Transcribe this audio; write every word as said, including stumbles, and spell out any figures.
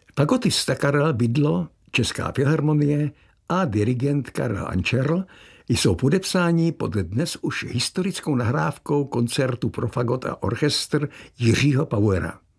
Fagotista Karel Bydlo, Česká filharmonie a dirigent Karel Ančerl jsou podepsáni pod dnes už historickou nahrávkou koncertu pro fagot a orchestr Jiřího Pauera.